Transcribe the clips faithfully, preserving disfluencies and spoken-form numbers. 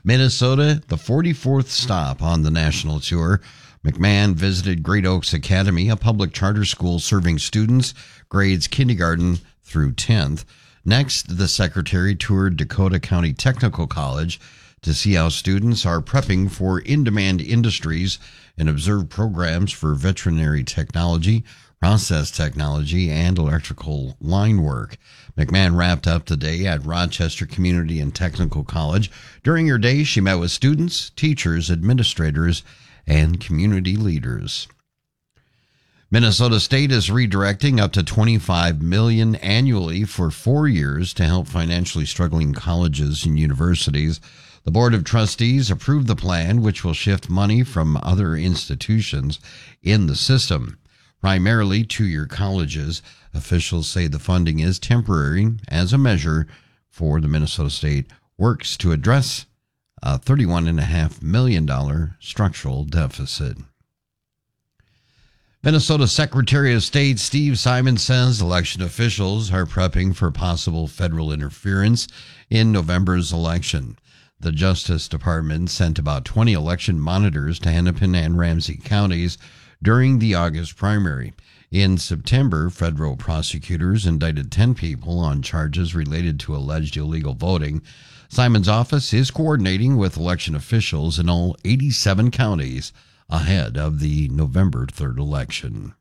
Minnesota, the forty-fourth stop on the national tour. McMahon visited Great Oaks Academy, a public charter school serving students grades kindergarten through tenth. Next, the secretary toured Dakota County Technical College to see how students are prepping for in-demand industries and observe programs for veterinary technology, process technology, and electrical line work. McMahon wrapped up the day at Rochester Community and Technical College. During her day, she met with students, teachers, administrators, and community leaders. Minnesota State is redirecting up to twenty-five million dollars annually for four years to help financially struggling colleges and universities. The Board of Trustees approved the plan, which will shift money from other institutions in the system, primarily two-year colleges. Officials say the funding is temporary as a measure for the Minnesota State works to address a thirty-one point five million dollars structural deficit. Minnesota Secretary of State Steve Simon says election officials are prepping for possible federal interference in November's election. The Justice Department sent about twenty election monitors to Hennepin and Ramsey counties during the August primary. In September, federal prosecutors indicted ten people on charges related to alleged illegal voting. Simon's office is coordinating with election officials in all eighty-seven counties ahead of the November third election.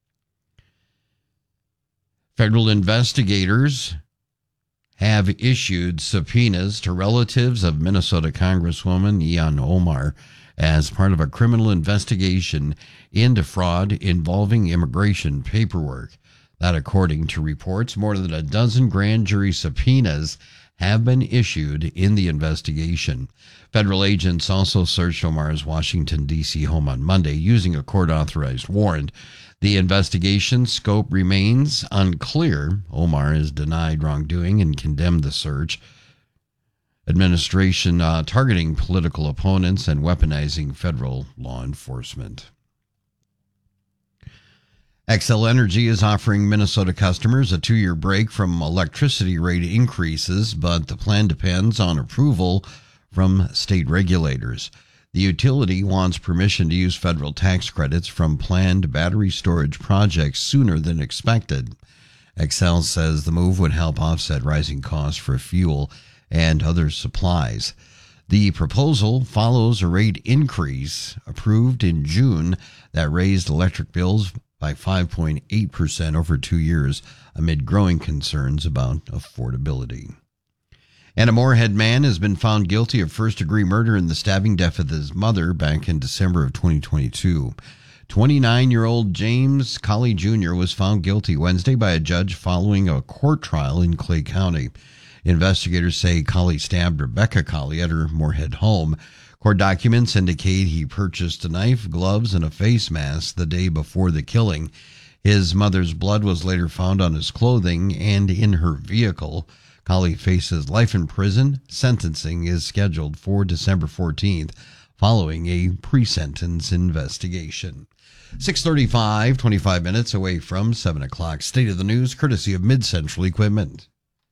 Federal investigators have issued subpoenas to relatives of Minnesota Congresswoman Ilhan Omar as part of a criminal investigation into fraud involving immigration paperwork. That, according to reports, more than a dozen grand jury subpoenas have been issued in the investigation. Federal agents also searched Omar's Washington, D C home on Monday using a court-authorized warrant. The investigation scope remains unclear. Omar has denied wrongdoing and condemned the search. Administration uh, targeting political opponents and weaponizing federal law enforcement. Xcel Energy is offering Minnesota customers a two-year break from electricity rate increases, but the plan depends on approval from state regulators. The utility wants permission to use federal tax credits from planned battery storage projects sooner than expected. Xcel says the move would help offset rising costs for fuel and other supplies. The proposal follows a rate increase approved in June that raised electric bills by five point eight percent over two years amid growing concerns about affordability. And a Moorhead man has been found guilty of first-degree murder in the stabbing death of his mother back in December of twenty twenty-two. twenty-nine-year-old James Colley Junior was found guilty Wednesday by a judge following a court trial in Clay County. Investigators say Colley stabbed Rebecca Colley at her Moorhead home. Court documents indicate he purchased a knife, gloves, and a face mask the day before the killing. His mother's blood was later found on his clothing and in her vehicle. Colley faces life in prison. Sentencing is scheduled for December fourteenth, following a pre-sentence investigation. six thirty-five, twenty-five minutes away from seven o'clock. State of the news, courtesy of Mid-Central Equipment.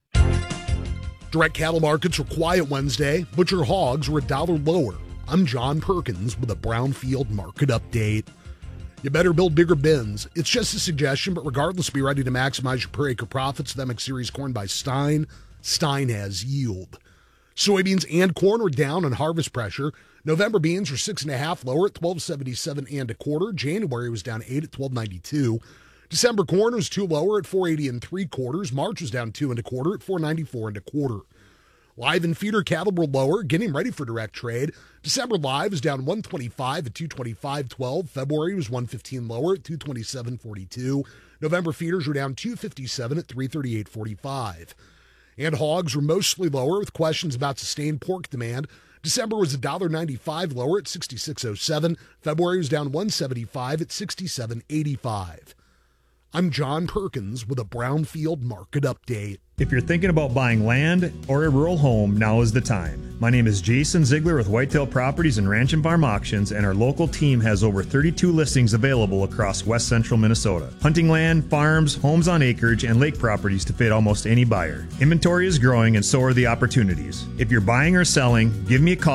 Direct cattle markets were quiet Wednesday. Butcher hogs were a dollar lower. I'm John Perkins with a Brownfield market update. You better build bigger bins. It's just a suggestion, but regardless, be ready to maximize your per acre profits with M X Series corn by Stein. Stein has yield. Soybeans and corn were down on harvest pressure. November beans were six and a half lower at twelve seventy-seven and a quarter. January was down eight at twelve ninety-two. December corn was two lower at four eighty and three quarters. March was down two and a quarter at four ninety-four and a quarter. Live and feeder cattle were lower, getting ready for direct trade. December live was down one twenty-five at two twenty-five twelve. February was one fifteen lower at two twenty-seven forty-two. November feeders were down two fifty-seven at three thirty-eight forty-five. And hogs were mostly lower with questions about sustained pork demand. December was one ninety-five lower at sixty-six oh seven. February was down one seventy-five at sixty-seven eighty-five. I'm John Perkins with a Brownfield market update. If you're thinking about buying land or a rural home, now is the time. My name is Jason Ziegler with Whitetail Properties and Ranch and Farm Auctions, and our local team has over thirty-two listings available across west central Minnesota. Hunting land, farms, homes on acreage, and lake properties to fit almost any buyer. Inventory is growing and so are the opportunities. If you're buying or selling, give me a call.